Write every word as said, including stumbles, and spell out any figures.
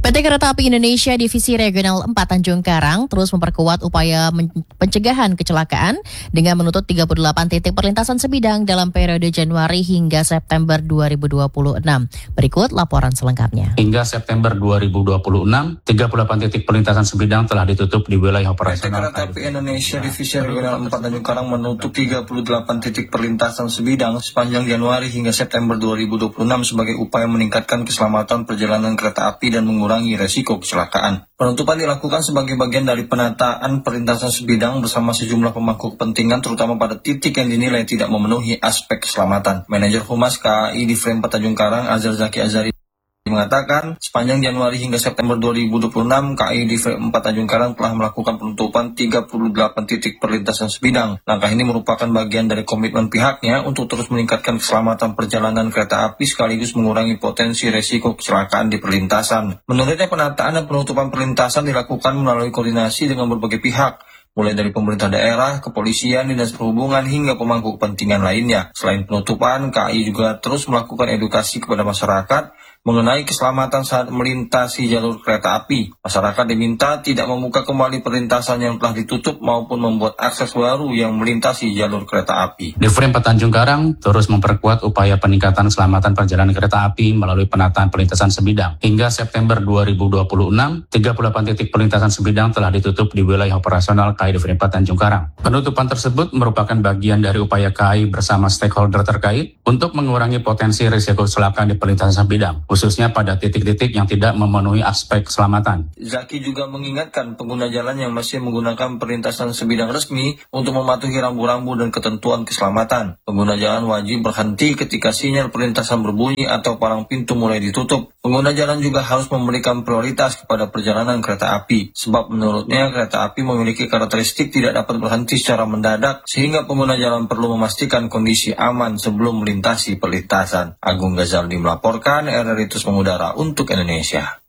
P T Kereta Api Indonesia Divisi Regional empat Tanjung Karang terus memperkuat upaya men- pencegahan kecelakaan dengan menutup tiga puluh delapan titik perlintasan sebidang dalam periode Januari hingga September dua ribu dua puluh enam. Berikut laporan selengkapnya. Hingga September dua ribu dua puluh enam, tiga puluh delapan titik perlintasan sebidang telah ditutup di wilayah operasional. P T Kereta Api Indonesia Divisi Regional empat Tanjung Karang menutup tiga puluh delapan titik perlintasan sebidang sepanjang Januari hingga September dua ribu dua puluh enam sebagai upaya meningkatkan keselamatan perjalanan kereta api dan mengurangi resiko kecelakaan. Penutupan dilakukan sebagai bagian dari penataan perlintasan sebidang bersama sejumlah pemangku kepentingan terutama pada titik yang dinilai tidak memenuhi aspek keselamatan. Manajer Humas K A I di Frame empat Tanjung Karang, Azhar Zaki Azhari, mengatakan sepanjang Januari hingga September dua ribu dua puluh enam, K A I di Frame empat Tanjung Karang telah melakukan penutupan tiga puluh delapan titik perlintasan sebidang. Langkah ini merupakan bagian dari komitmen pihaknya untuk terus meningkatkan keselamatan perjalanan kereta api sekaligus mengurangi potensi resiko kecelakaan di perlintasan. Menurutnya penataan dan penutupan perlintasan dilakukan melalui koordinasi dengan berbagai pihak, mulai dari pemerintah daerah, kepolisian, dinas perhubungan, hingga pemangku kepentingan lainnya. Selain penutupan, K A I juga terus melakukan edukasi kepada masyarakat mengenai keselamatan saat melintasi jalur kereta api. Masyarakat diminta tidak membuka kembali perlintasan yang telah ditutup maupun membuat akses baru yang melintasi jalur kereta api. Di Frame empat Tanjung Karang terus memperkuat upaya peningkatan keselamatan perjalanan kereta api melalui penataan perlintasan sebidang. Hingga September dua ribu dua puluh enam, tiga puluh delapan titik perlintasan sebidang telah ditutup di wilayah operasional K A I di Frame empat Tanjung Karang. Penutupan tersebut merupakan bagian dari upaya K A I bersama stakeholder terkait untuk mengurangi potensi risiko kecelakaan di perlintasan sebidang, khususnya pada titik-titik yang tidak memenuhi aspek keselamatan. Zaki juga mengingatkan pengguna jalan yang masih menggunakan perlintasan sebidang resmi untuk mematuhi rambu-rambu dan ketentuan keselamatan. Pengguna jalan wajib berhenti ketika sinyal perlintasan berbunyi atau palang pintu mulai ditutup. Pengguna jalan juga harus memberikan prioritas kepada perjalanan kereta api, sebab menurutnya kereta api memiliki karakteristik tidak dapat berhenti secara mendadak, sehingga pengguna jalan perlu memastikan kondisi aman sebelum melintasi perlintasan. Agung Ghazali melaporkan, R R I Terus Mengudara untuk Indonesia.